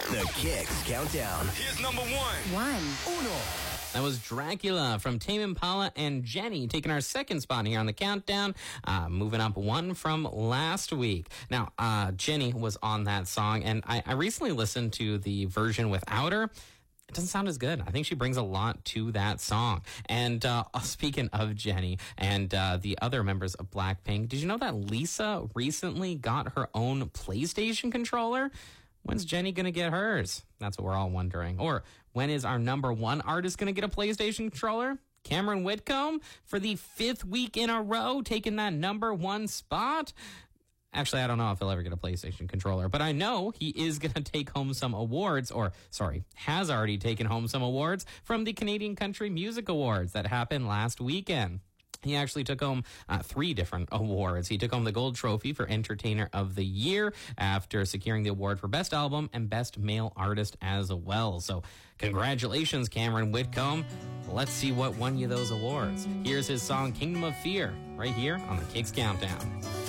The Kicks Countdown. Here's number one. Uno. That was Dracula from Tame Impala and Jenny, taking our second spot here on the countdown, moving up one from last week. Now, Jenny was on that song, and I recently listened to the version without her. It doesn't sound as good. I think she brings a lot to that song. And speaking of Jenny and the other members of Blackpink, did you know that Lisa recently got her own PlayStation controller? When's Jenny going to get hers? That's what we're all wondering. Or when is our number one artist going to get a PlayStation controller? Cameron Whitcomb for the 5th week in a row, taking that number one spot. Actually, I don't know if he'll ever get a PlayStation controller, but I know he is going to take home some awards, has already taken home some awards from the Canadian Country Music Awards that happened last weekend. He actually took home 3 different awards. He took home the Gold Trophy for Entertainer of the Year after securing the award for Best Album and Best Male Artist as well. So congratulations, Cameron Whitcomb. Let's see what won you those awards. Here's his song, Kingdom of Fear, right here on the Kicks Countdown.